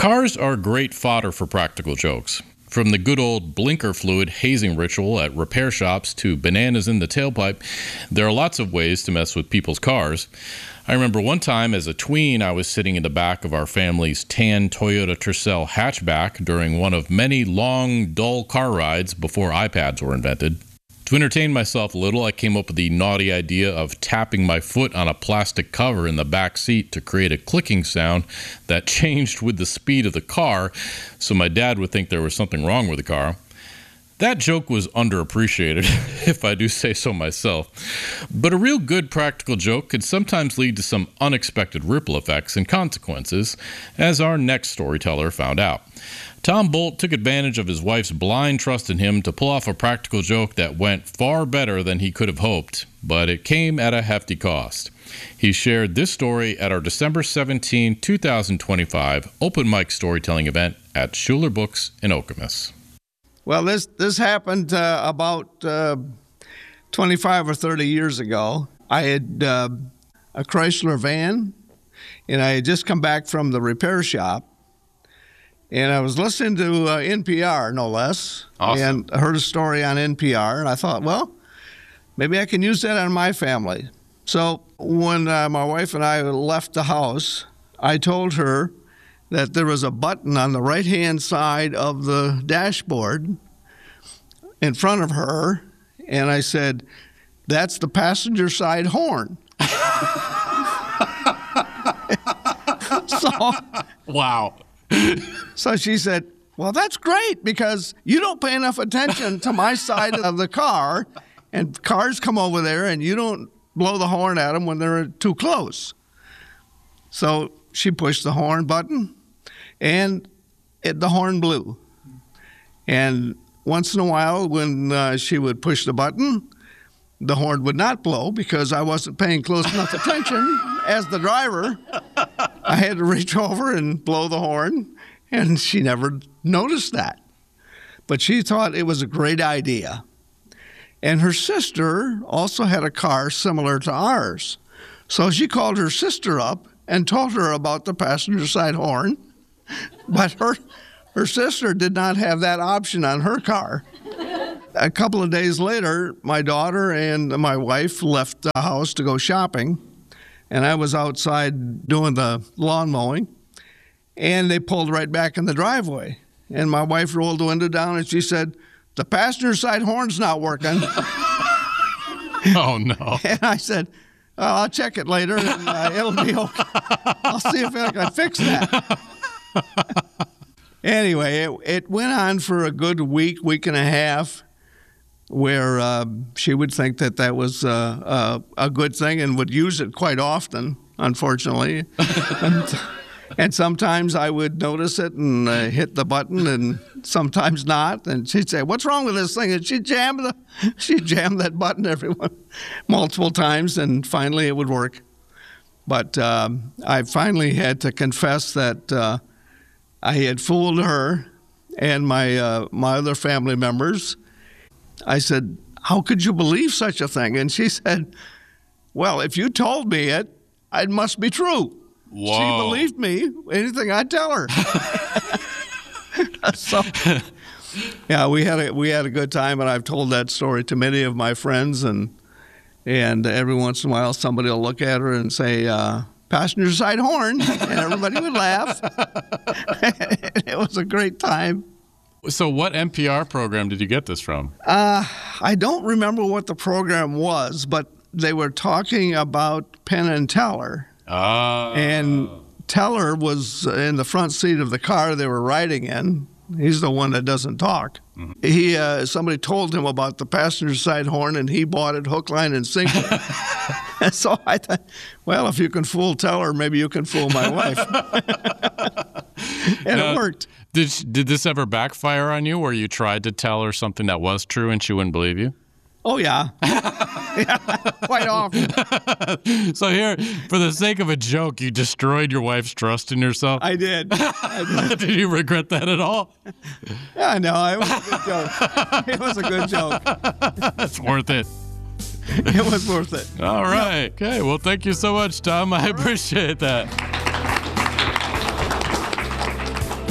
Cars are great fodder for practical jokes. From the good old blinker fluid hazing ritual at repair shops to bananas in the tailpipe, there are lots of ways to mess with people's cars. I remember one time as a tween, I was sitting in the back of our family's tan Toyota Tercel hatchback during one of many long, dull car rides before iPads were invented. To entertain myself a little, I came up with the naughty idea of tapping my foot on a plastic cover in the back seat to create a clicking sound that changed with the speed of the car, so my dad would think there was something wrong with the car. That joke was underappreciated, if I do say so myself. But a real good practical joke could sometimes lead to some unexpected ripple effects and consequences, as our next storyteller found out. Tom Bolt took advantage of his wife's blind trust in him to pull off a practical joke that went far better than he could have hoped, but it came at a hefty cost. He shared this story at our December 17, 2025 open mic storytelling event at Schuler Books in Okemos. Well, this happened about 25 or 30 years ago. I had a Chrysler van, and I had just come back from the repair shop. And I was listening to NPR, no less, Awesome. And I heard a story on NPR, and I thought, well, maybe I can use that on my family. So when my wife and I left the house, I told her that there was a button on the right-hand side of the dashboard in front of her, and I said, that's the passenger side horn. Wow. So she said, well, that's great because you don't pay enough attention to my side of the car, and cars come over there and you don't blow the horn at them when they're too close. So she pushed the horn button, and the horn blew. And once in a while when she would push the button, the horn would not blow because I wasn't paying close enough attention. As the driver, I had to reach over and blow the horn, and she never noticed that. But she thought it was a great idea. And her sister also had a car similar to ours. So she called her sister up and told her about the passenger side horn. But her sister did not have that option on her car. A couple of days later, my daughter and my wife left the house to go shopping, and I was outside doing the lawn mowing, and they pulled right back in the driveway. And my wife rolled the window down, and she said, the passenger side horn's not working. Oh, no. And I said, I'll check it later, and it'll be okay. I'll see if I can fix that. Anyway, it went on for a good week and a half, where she would think that was a good thing and would use it quite often, unfortunately. And sometimes I would notice it and hit the button, and sometimes not. And she'd say, "What's wrong with this thing?" And she'd jam that button multiple times, and finally it would work. But I finally had to confess that I had fooled her and my other family members. I said, "How could you believe such a thing?" And she said, "Well, if you told me it must be true." Whoa. She believed me, anything I tell her. So, yeah, we had a good time, and I've told that story to many of my friends, and every once in a while somebody will look at her and say, passenger side horn, and everybody would laugh. It was a great time. So what NPR program did you get this from? I don't remember what the program was, but they were talking about Penn and Teller. And Teller was in the front seat of the car they were riding in. He's the one that doesn't talk. Mm-hmm. Somebody told him about the passenger side horn, and he bought it hook, line, and sinker. And so I thought, well, if you can fool Teller, maybe you can fool my wife. And it worked. Did this ever backfire on you, where you tried to tell her something that was true and she wouldn't believe you? Oh, yeah. Yeah, quite often. So here, for the sake of a joke, you destroyed your wife's trust in yourself? I did. Did you regret that at all? Yeah, no, it was a good joke. It was a good joke. It's worth it. It was worth it. All right. Okay. Well, thank you so much, Tom. I appreciate that.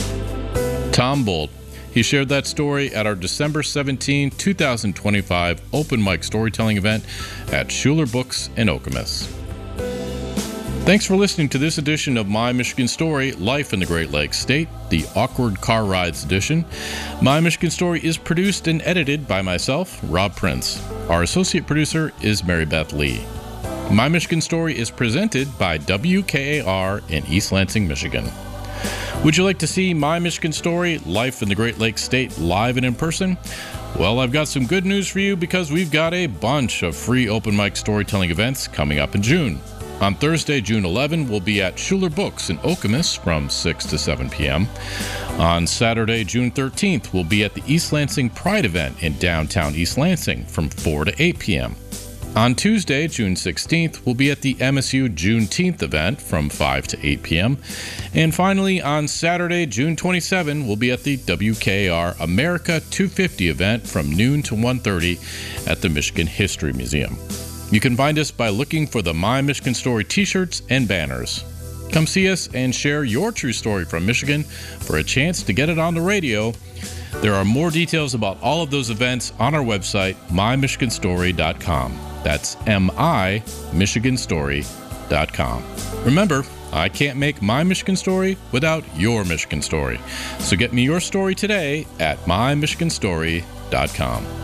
Tom Bolt. He shared that story at our December 17, 2025 open mic storytelling event at Schuler Books in Okemos. Thanks for listening to this edition of My Michigan Story, Life in the Great Lakes State, the Awkward Car Rides edition. My Michigan Story is produced and edited by myself, Rob Prince. Our associate producer is Mary Beth Lee. My Michigan Story is presented by WKAR in East Lansing, Michigan. Would you like to see My Michigan Story, Life in the Great Lakes State, live and in person? Well, I've got some good news for you because we've got a bunch of free open mic storytelling events coming up in June. On Thursday, June 11, we'll be at Schuler Books in Okemos from 6 to 7 p.m. On Saturday, June 13th, we'll be at the East Lansing Pride event in downtown East Lansing from 4 to 8 p.m. On Tuesday, June 16th, we'll be at the MSU Juneteenth event from 5 to 8 p.m. And finally, on Saturday, June 27, we'll be at the WKR America 250 event from noon to 1:30 at the Michigan History Museum. You can find us by looking for the My Michigan Story t-shirts and banners. Come see us and share your true story from Michigan for a chance to get it on the radio. There are more details about all of those events on our website, mymichiganstory.com. That's mymichiganstory.com. Remember, I can't make my Michigan Story without your Michigan Story. So get me your story today at mymichiganstory.com.